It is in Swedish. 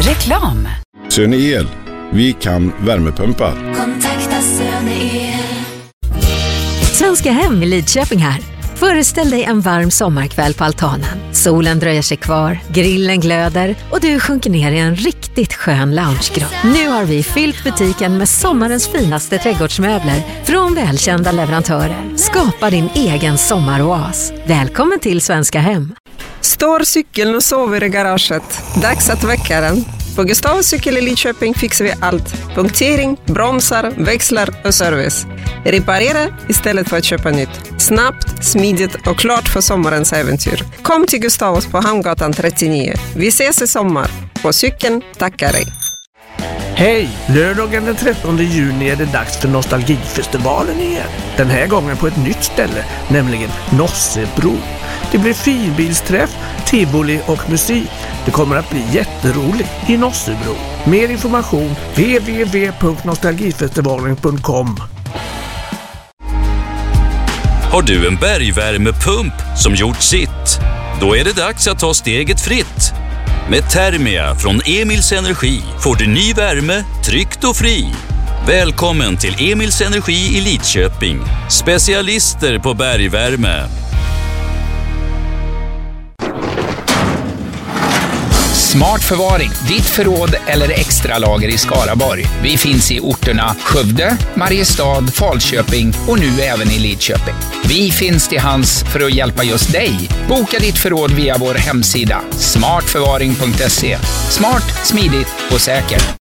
Reklam. Söne El. Vi kan värmepumpar. Kontakta Söne El. Svenska Hem i Lidköping här. Föreställ dig en varm sommarkväll på altanen. Solen dröjer sig kvar, grillen glöder och du sjunker ner i en riktigt skön loungegrupp. Nu har vi fyllt butiken med sommarens finaste trädgårdsmöbler från välkända leverantörer. Skapa din egen sommaroas. Välkommen till Svenska Hem. Står cykeln och sover i garaget. Dags att väcka den. På Gustavs cykel i Lidköping fixar vi allt. Punktering, bromsar, växlar och service. Reparera istället för att köpa nytt. Snabbt, smidigt och klart för sommarens äventyr. Kom till Gustavs på Hamngatan 39. Vi ses i sommar. På cykeln tackar dig. Hej! Lördagen den 13 juni är det dags för Nostalgifestivalen igen. Den här gången på ett nytt ställe, nämligen Nossebro. Det blir finbilsträff, tivoli och musik. Det kommer att bli jätteroligt i Nossebro. Mer information www.nostalgifestivalen.com. Har du en bergvärmepump som gjort sitt? Då är det dags att ta steget fritt. Med Thermia från Emils Energi får du ny värme, tryggt och fri. Välkommen till Emils Energi i Lidköping. Specialister på bergvärme. Smart förvaring, ditt förråd eller extra lager i Skaraborg. Vi finns i orterna Skövde, Mariestad, Falköping och nu även i Lidköping. Vi finns till hands för att hjälpa just dig. Boka ditt förråd via vår hemsida smartförvaring.se. Smart, smidigt och säkert.